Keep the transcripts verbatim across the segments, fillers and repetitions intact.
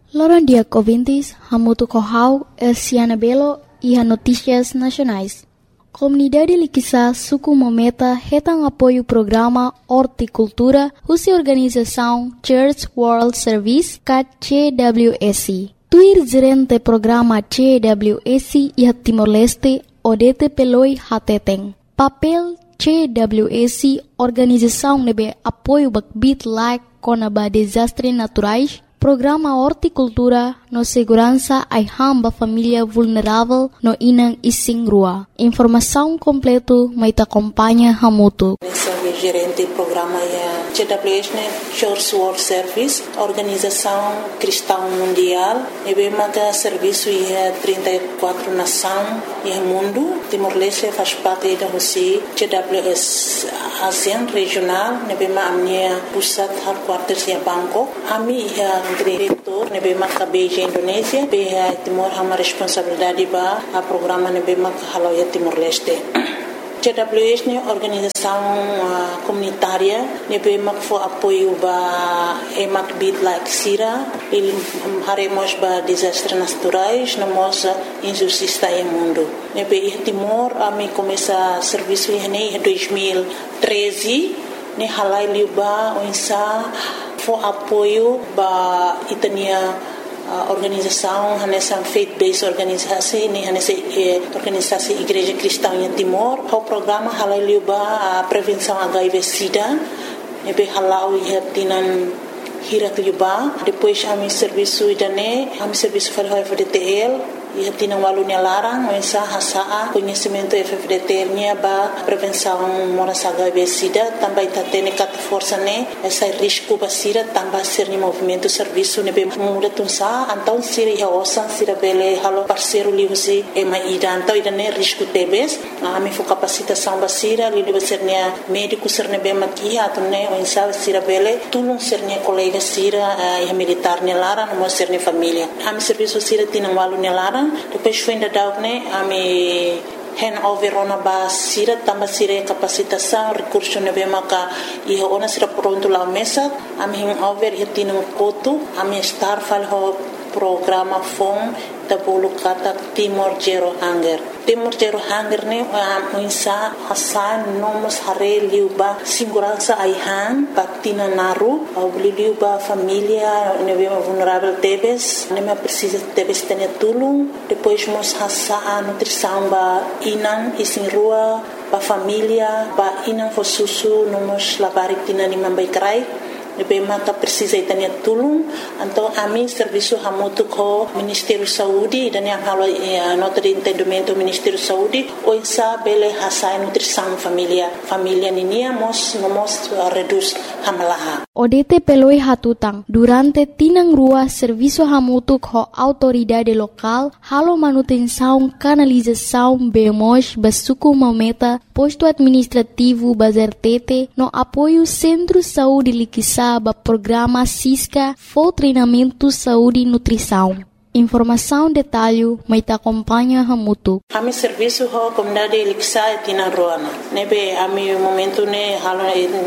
Loran dia ouvintes, Hamutu Kohau, Elciana Belo e a Notícias Nacionais. Comunidade Liquiçá, Suku Mometa, retam apoio programa Horticultura, Russa Organização Church World Service, C W S. Tuir gerente programa C W S e a Timor-Leste, Odete Peloi Hateteng. Papel C W S, Organização nebe apoio bakbit like conaba desastres naturais, Programa Horticultura no segurança ai hamba família vulnerável no inang ising rua. Informação completo mai te acompanha Hamutu. Gerente do programa é C W S, Church World Service, Organização Cristã Mundial. E bem que serviço é trinta e quatro nações e mundo. Timor-Leste faz parte da Rússia. C W S ASEAN regional. E bem a minha pusat headquarters é Bangkok. A minha é diretor. E bem que Beijing Indonésia. Bem Timor hama responsabilidade ba a programa e bem que halau é Timor-Leste. C W S é organização uh, comunitária, nebe mak fo apoio ba emak bit like sira, il haremos ba desastres naturais, namos injustiça em mundo. Nebe i Timor a mi começa serviço em dois mil e treze, ne halai liba onsa fo apoio ba itania Uh, organização, nessa faith-based organização, nessa eh, organização Igreja Cristã em Timor, o programa halaliuba a prevenção H I V/SIDA, nebe halau ia tinan hirak liuba, depois a mi serviço idane, a mi serviço falo F D T L, ia tinan walunya larang, mensa hasaa conhecimento F D T L nya ba prevenção moras H I V/SIDA, também tá tendo cat força né, essa risco basira também ser no movimento serviço nebe muda tunsa, então sira ia osan sira bele halo parceiro liusi e mai ida, então ida né risco tebes, a mi fo capacitação basira, li liu ser nya médico ser nebe makia, atu né mensa sira bele, tulung ser nya colega sira e militar nya lara, no ser nya família. A mi serviço sira tinan walunya lara. Depois foi ainda dar né a me hand over ona ba sira tamba sira capacitação recurso nebe maka e ona sira pronto lá mesa a me hand over e tino koto a me star fal ho programa fom da bolu kata Timor Zero Hunger. Timor Zero Hunger ne a insa hasan nomos hare liuba segurança aihan patina naru au liuba família nebe vulnerável tebes nebe precisa tebes tenia tulung depois mos hasa a nutrição ba inan isin rua ba família ba inan fo susu nomos labarik tina ni mambai krai nebe mata precisa itania tulung então a mim serviço hamutu ko Ministério Saúde dan yang halo nota de entendimento Ministério Saúde o insa bele hasai nutrição família família ninia mos mos reduz hamalaha Odete peloi hatutang durante tinang rua serviço hamutu ko autoridade local halo manutenção canalização bemos basuku mometa posto administrativo bazertete no apoio Centro Saúde Liquiçá ba programa Cisca for treinamento saúde e nutrição. Informação detalhe mai te acompanha Hamutu. A mi serviço ho comunidade Liquiçá e tina roana. Nebe a mi momento ne halo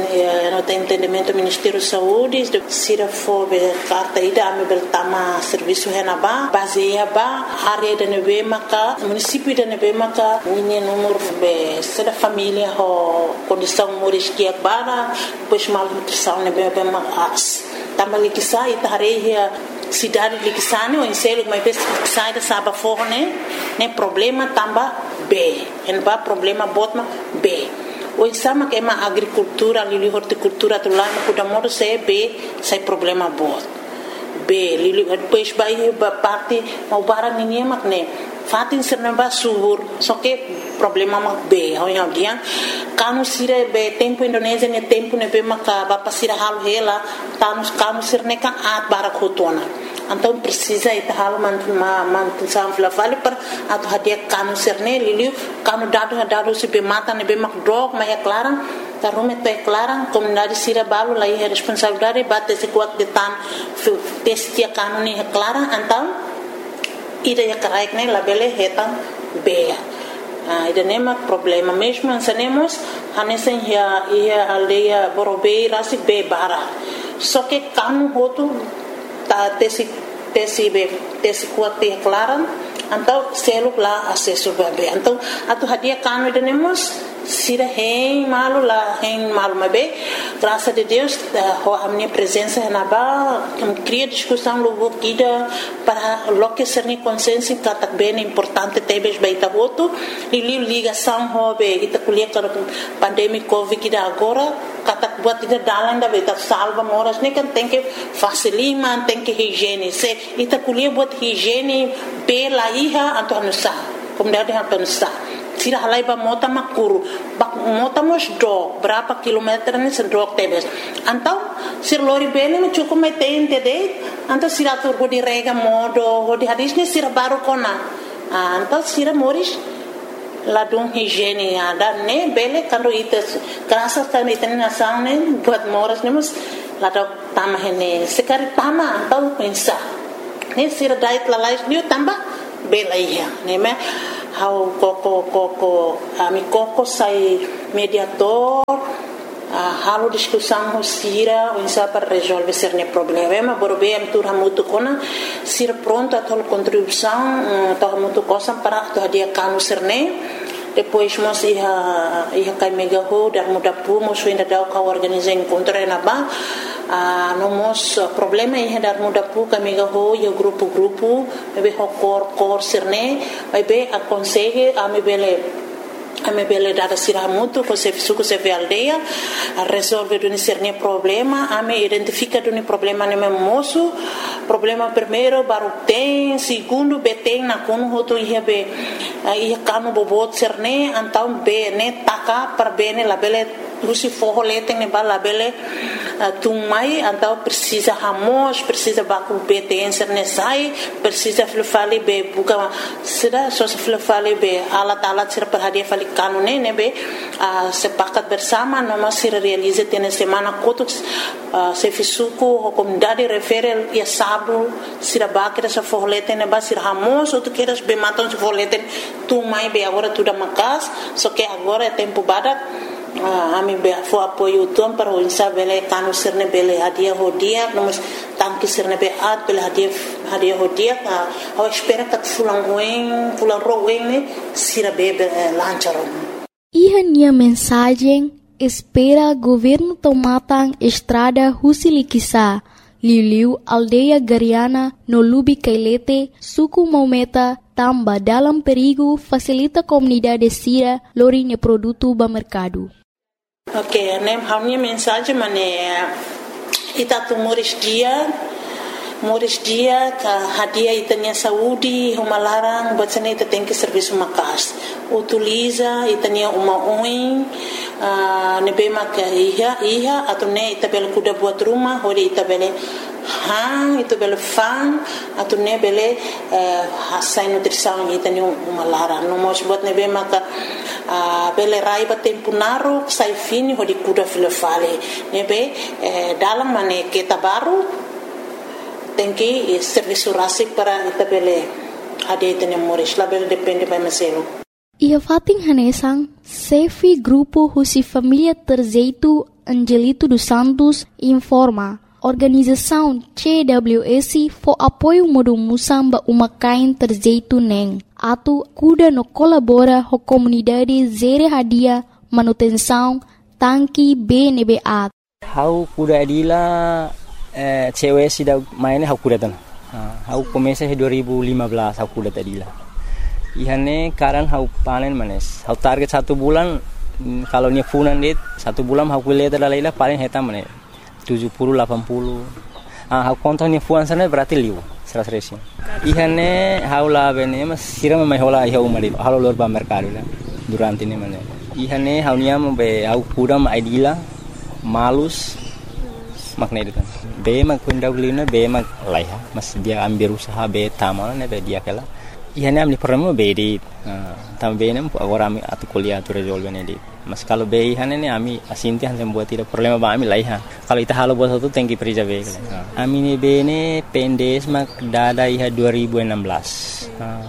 no te entendimento Ministério Saúde de sira fo be carta ida a mi beltama serviço henaba baseia ba área de nebe maka município de nebe maka minha número be seda família ho condição moris que bara pois mal nutrição nebe be mas tama Liquiçá e tareia cidade Liquiçá ne o inselo mas bes sai da saba forne ne problema tamba B en ba problema botma B o insama que é uma agricultura ali horticultura tu lá no kuda modo se B sai problema bot B lili depois vai ba parte mau barang ninguém mak ne fatin serna ba subur só que problema mak B ho yang dia kanu sire be tempo Indonésia ne tempo ne be maka ba pasira halu hela tanus kanu sirne kan at barak hotona então precisa ita hal man ma man sam fla vale per atu hadia kanu serne liliu kanu dado dado se be mata ne be mak drog ma é clara ta rume te clara comunidade sira balu lá é responsabilidade bate se kuat de tan testia kanu ne é clara então ida ya karaik ne labele hetan be ah ida nema problema mesmo ansanemos hanesen ya ia aldeia borobei rasi be bara só que kanu hotu ta tesi tesi be tesi kuat te klaran então selo lá acesso bebê então atu hadia kanu denemos sira hen malu la hen malu mabe graças a Deus a minha presença na ba cria discussão logo guida para lo que ser ni consciência que tá bem importante tebes baita voto e ligação hobe ita kuliah para pandemia covid que agora kata buat ida dalan da beta salva moras ne kan tem que facilima tem que higiene se ita kuliah buat higiene pela iha atau anusa comunidade anusa sira halai ba mota makuru bak mota mos do berapa kilometer ni sendok tebes antau sir lori bene me cukup metein tede antau sira tur go di rega modo go di hadis ni sira baru kona antau sira moris ladung higiene ada ne bele kando ites kerasa kan iten nasang ne buat moras ne mus ladok tamah ne sekali tama antau pensa ne sira diet lalais ni tambah bela iya ne me how koko koko ami koko sai mediator uh, halo discussão ho sira o insa para resolver cerne problema borbe am tur hamutu kona sira pronto a tol contribuição to hamutu cosa para to dia kanu cerne depois mos ia ia kai mega ho dar muda pu mos ainda dau ka organizar encontro na ba a no mos problema ia dar muda pu ka mega ho ia grupo grupo be ho cor cor cerne vai be a consegue a me bele a me bele dada sira muito com se suco se ve aldeia a resolve do cerne problema a me identifica do problema ne moço problema primeiro baru tem segundo beteng na kono hoto ia be ia kanu bobot cerne antau be ne taka per bene la bele Lucy forro leteng ne bala bele tung mai antau precisa hamos precisa baku beten cerne sai precisa flufali be buka sida so flufali be alat alat sir perhadia fali kanune ne be sepakat bersama no masih realize tene semana kotuk se fisuku comunidade referel ya sabu sira bakira sa forro leteng ne ba sir hamos ou tu queiras be matam se forro leteng tung mai be agora tudo macas só que agora é tempo badak a mim be fo apoio tom para o insabele kanu serne bele hadia hodia nós tanque serne be at bele hadia hadia hodia a espera que fulan ruim fulan ruim ne sira bebe lancharon e minha mensagem espera governo tomatang estrada Husilikisa Liliu aldeia Gariana no Lubi Kailete suku Maumeta tamba dalam perigo facilita comunidade sira lorinha produto ba mercado. Ok, né, a minha mensagem é ita tu moris dia moris dia ka hadia itanya saúde uma larang buat sana ita tem que serviço makas utiliza itanya uma oin nebe maka iha iha atau ne ita bel kuda buat rumah hori ita bele hang itu bele fan atau ne bele hasai nutrição itanya uma larang no mos buat nebe maka bele rai ba tempo naru sai fini hori kuda filofale nebe dalam mane kita baru tem que serviço rasic para itabele ade tene moris label depende by maselo ia fating hanesang Sefi grupo Husi Família Terzeito Angelito dos Santos informa organização C W S for apoio modo musamba umakain Terzeito neng atu kuda no colabora ho comunidade zere hadia manutenção tanki B N B A how kuda adila Eh, cewek sih dah mainnya aku kuda tan. Aku komesa dua ribu lima belas aku kuda tadi lah. Ihane karan aku panen manes. Aku target satu bulan kalau ni funan dit satu bulan aku lihat adalah lah paling heta manes tujuh puluh delapan puluh. Ah aku kontak ni funan sana berarti liu seratus resi. Ihane aku lah bene mas siram mai hola iha umari. Halo lor ba mercado lah durante ni manes. Ihane aku niam be aku kuda mai dila malus makna itu kan. Be mag kundaw lina be mag laiha mas dia ambil usaha be tamal ne be dia kala ihane amli problema be di tam be nem agora ami atu kuliah tu resolve ne di mas kalau be ihane ne ami asinti han buat tidak problema ba ami laiha kalau ita halo buat satu tengki perija be kala ami ne be ne pendes mag dada iha dua ribu enam belas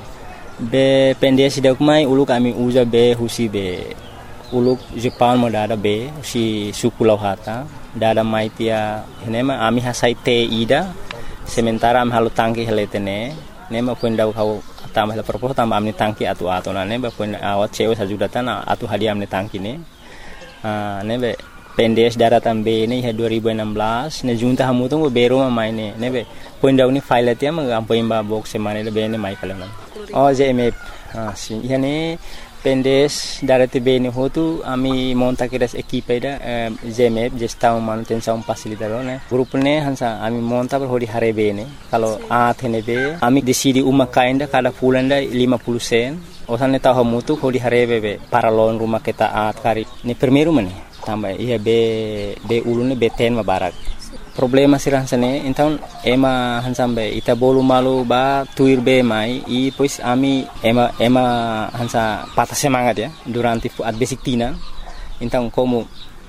be pendes dak mai uluk ami uza be husi be uluk Jepang mo dada be si suku lauhata dada mai tia henema ami hasai te ida sementara am halu tangki heletene ne ma pun dau kau tambah la propos tambah amni tangki atu atu na ne ba pun awat cewe sajudatan atu hadiah amni tangki ne ah ne be pendes daratan be ne dua ribu enam belas ne junta hamu tu bero ma mai ne ne be pun dau ni file tia ma am poin ba box semane le be ne mai kala oh je me ah si yani pendes darate be ne hotu ami monta kiras equipe da zemep gestão manutenção facilitador né grupo ne hansa ami monta per hodi hare be ne kalau a thene be ami decidi uma kainda kada fulanda lima puluh sen osane ta hamutu hodi hare be para lon rumah kita at kari ni primeiro mane tambah iya be be ulune be ten ma barak problema sirang sane então ema hansambe ita bolu malu ba tuir be mai i pois ami ema ema hansa patah semangat ya durante at basic tina então como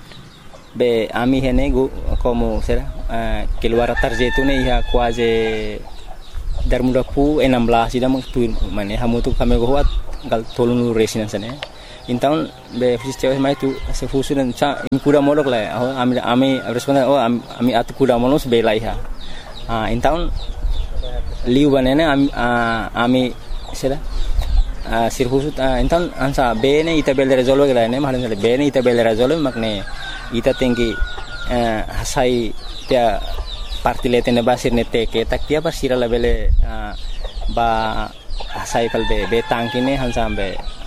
be ami hene go como será uh, keluar tarjetu ne ia quase dar muda pu enam belas ida meng tuir mane hamu tu kami go wat gal tolong resinan sane então be fisios mai tu se fusu dan cha in kuda molok la ami ami responda oh ami atu kuda molos be lai ha ah então liu banana ami ami sera ah sirfusu então ansa be ne ita bel resolve la ne mahan be ne ita bel resolve makne ita tinggi hasai tia partilete ne basir ne teke tak tia basira la bele ba hasai pal be be tangki ne hansa be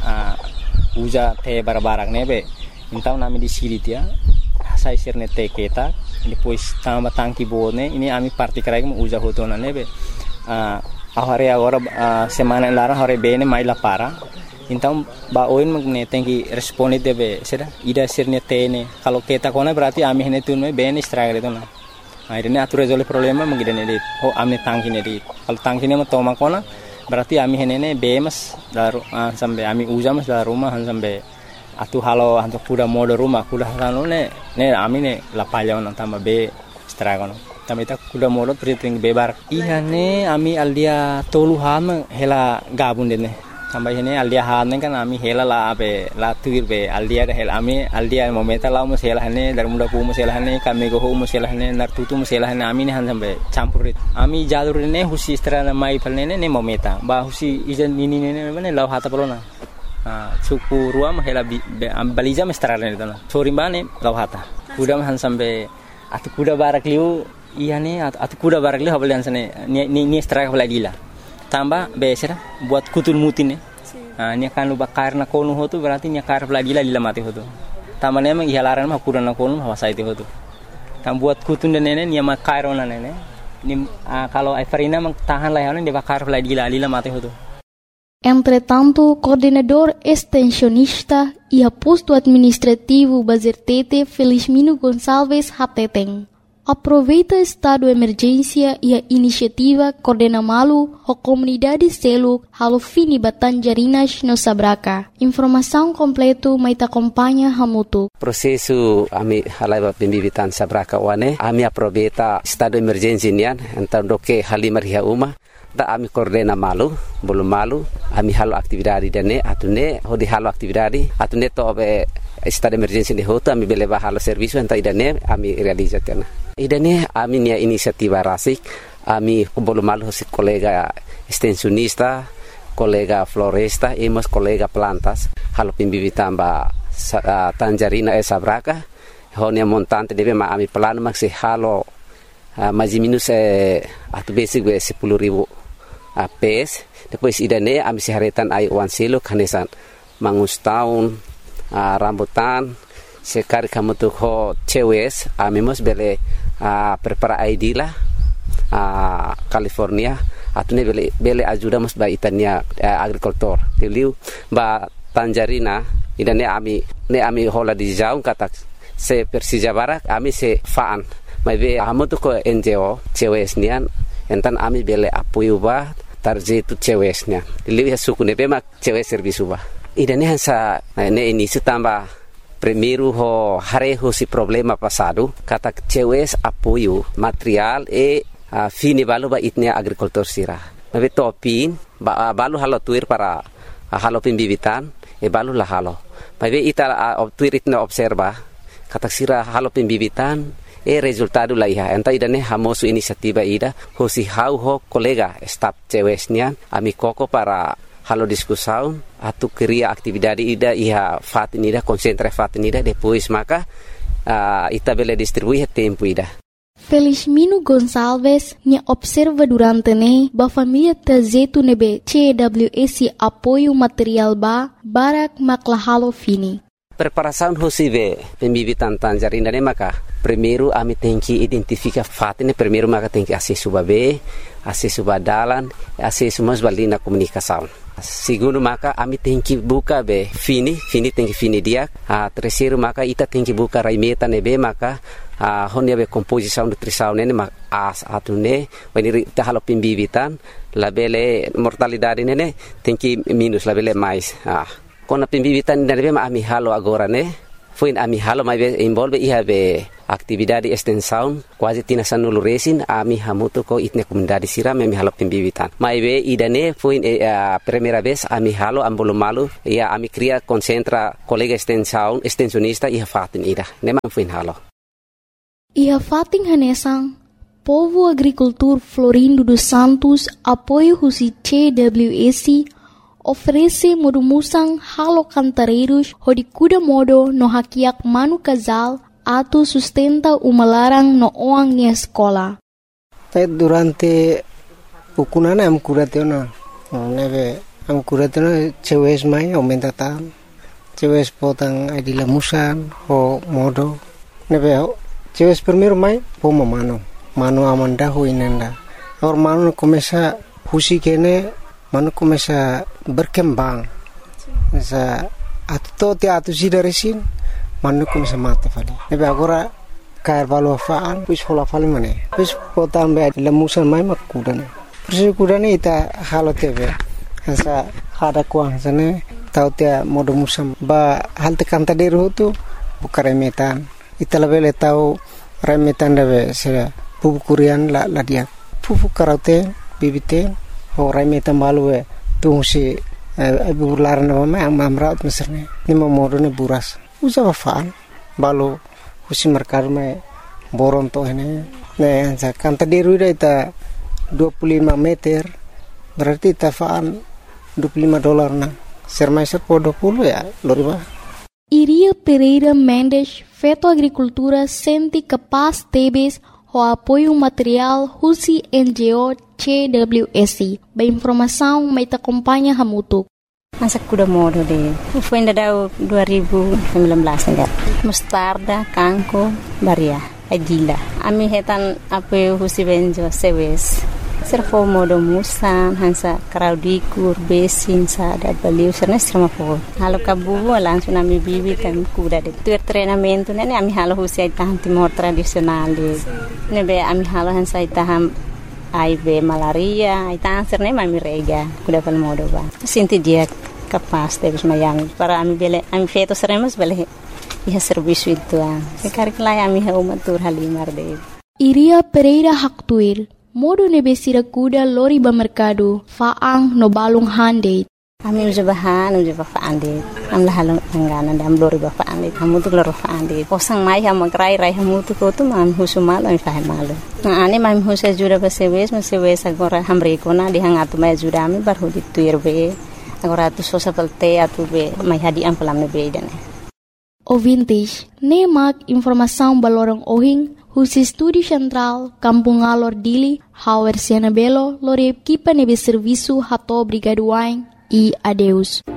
uja te barbarak nebe então nami di siri tia sai sirne te keta depois tamba tangki bone ini ami parti krai mo uja hotona nebe ah ahare agora semana lara hore bene mai la para então ba oin magne tengi responde debe sera ida sirne tene kalau keta kona berarti ami hene tunme bene struggle itu na akhirnya atur resolve problema mengidane dit oh ami tangki ne dit kalau tangki ne mo toma kona berarti ami henene bemas daru uh, sampai ami ujamas dari rumah sampai atu halo hantu kuda mode rumah kuda halo ne ne ami ne lapaya on tambah be stragon tambah ita kuda mode priting bebar iya ne ami aldia tolu ham hela gabun dene tambah hene aldia han kan ami hela la be la tuir be aldia hela ami aldia momenta la mus hela hene dari muda pu mus hela hene kami go mus hela hene nar tutu mus hela hene ami ne han sampai campurit ami jalur ne husi strana mai palne ne momenta ba husi ijan ini ne ne lau hata pelona ah suku ruam hela baliza mestrana ne tana sori bane lau hata kuda han sampai atu kuda barak liu iya ne atu kuda barak liu habalian sane ni ni straka balagila tambah besera buat kutul mutin ne ah nya kan lu bakar na konu hotu berarti nya kar lagila lila mati hotu tambah ne mang ihalaran mah kuda na konu hawasa itu hotu tam buat kutun de nene nya makar ona nene ni kalau Aifarina mang tahan layanan de bakar lagila lila mati hotu. Entretanto, coordenador extensionista e aposto administrativo Bazertete Felizmino Gonçalves Hateteng aproveita estado de emergência e a iniciativa Coordena Malu, a comunidade Seluk, halo fini Batanjarinas no Sabraka. Informação completo mai acompanha Hamutu. Prosesu ami halai pembibitan Sabraka wane, ami aproveita estado de emergência nian, então doke halimar hia uma. Da ami coordena malu, belum malu, ami halo aktividade dene, atune hodi halo aktividade, atune to be estado de emergência de hoto, ami beleba halo serviço, então idane ami realizatena. Idane ami nia inisiativa rasik, ami belum malu si kolega extensionista, kolega floresta, emos kolega plantas, halo pimbibitan ba uh, Tanjarina e Sabraka, honia montante debe ma ami plan maksi halo uh, mais minus eh, atu basic we sepuluh ribu A P S, depois idane ami siharetan ai wan silo kanesan mangus tahun uh, rambutan sekali kamu tuh ho cewes ami mos bele uh, prepara I D lah uh, California atune bele bele ajuda mos ba itania uh, agrikultur tiliu ba Tanjarina idane ami ne ami hola di jauh kata se Persija Barak ami se faan mai be amu tuh ko N G O cewes nian entan ami bele apoio ba tarjetu cewesnya lihat suku nepe mak cewes servisu ba idane hansa ne ini setambah primeiro ho hareho si problema passado kata cewes apoio material e uh, fini balu ba itnia agrikultur sira nabe topin ba uh, balu halo tuir para uh, halo pembibitan e balu lah halo nabe ita uh, tuir itna observa kata sira halo pembibitan E resultado la iha. Enta ida ne hamosu inisiativa ida. Hosi hau ho kolega staf cewesnya. Ami koko para halo diskusaun. Atu keria aktividade ida iha fatin ida. Konsentra fatin ida. Depois maka uh, ita bele distribuir tempo ida. Felizmino Gonçalves nya observa durante ne ba família tazetu nebe C W S apoio material ba barak maklahalo fini. Preparação hosive pembibitan tanjarina ne maka primeiro ami tem que identificar fatine primeiro maka tem que acesso babe acesso badalan acesso mas balina comunicação. Segundo maka ami tem que buka be fini fini tem que fini dia. A terceiro maka ita tem que buka raimeta nebe maka a honia be composição nutrição nene mak as atune weniri ta halo pembibitan labele mortalidade nene tem que minus labele mais. Ah kona pembibitan nebe ma ami halo agora ne foi ami halo mai be envolve iha be atividade extensão quase tina sanulu resin ami hamuto ko itne comunidade siram ami halo pembibitan mai be idane foi a primeira vez ami halo ambolo malu ia ami cria concentra colega extensão extensionista iha fatin ida nema foi halo iha fatin hanesang Povo Agricultor Florindo dos Santos apoio husi C W S oferece modumusang halo cantareiros hodikuda modo no hakiak manu casal atu sustenta umalarang no oang nia sekolah. Durante ukunana am kuratena neve am kuratena cewes mai aumenta tam cewes potang adila musan ho modo neve cewes primeiro mai po mano mano amanda ho inenda or mano começa husi kene mano começa berkembang sa atto te atu sida resin mano começa mate fali nebe agora cair valo faan pus hola fali mane pus potam be lemusan mai makudane pus kudane ita halo tebe sa hada kuang sane tau te modo musam ba hal te kanta deru tu bukare metan ita lebele tau remetan debe se pupu kurian la la dia pupu karate bibite ho remetan balue tu si ibu larna mama amamraut meserne ni momodo ne buras usa faan balu husi merkar me boron to ini ne sa kanta deru ita dua puluh lima meter berarti tafaan dua puluh lima dolar na sermaiser po dua puluh ya loriba. Iria Pereira Mendes Feto Agricultura senti capaz tebes o apoio material husi N G O C W S. Ba informação mai ta acompanha hamutuk. Masa kuda modo de. Foi ainda dua ribu sembilan belas enggak. Mustarda, kangko, baria, adila. Ami hetan apoio husi benjo sewes. Servo modo musan hansa kraudikur besin sa da baliu serna serma po halo kabu langsung ami bibitan kuda de tur treinamento nene ami halo husi tahan timor tradisional de nebe ami halo hansa taham I B malaria ita serne ami rega kuda pal modo ba sinti dia capaz de mayang para ami bele ami feto seremos bele ia serviço itu ah sekarang lai ami hau matur halimar de Iria Pereira Haktuil modo nebe sira kuda lori ba mercado faang no balung hande ami uja bahan uja ba faande am la halong angana dam lori ba faande hamu tu lori faande posang mai ham krai rai hamu tu ko tu mam husu mal ai faham mal na ane mam husa jura ba sewes ma sewes agora hamre ko na di hangatu mai jura mi bar hudi tuir be agora tu sosa pelte atu be mai hadi am pelam ne be dane ouvintes ne mak informação balorong ohing Husi Estúdio Central, Kampung Alor Dili, Hauer Siana Belo, Lore Equipa Nebe Serviço Rato Brigaduain e adeus.